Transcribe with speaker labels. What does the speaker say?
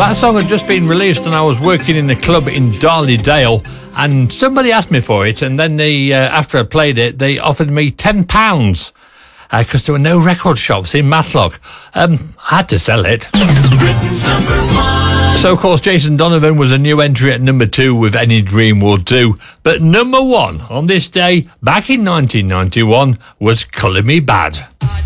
Speaker 1: That song had just been released and I was working in a club in Darley-Dale, and somebody asked me for it, and then they, after I played it, they offered me £10 because there were no record shops in Matlock. I had to sell it.
Speaker 2: Britain's #1.
Speaker 1: So, of course, Jason Donovan was a new entry at number 2 with Any Dream Will Do. But number 1 on this day, back in 1991, was Colour Me Bad.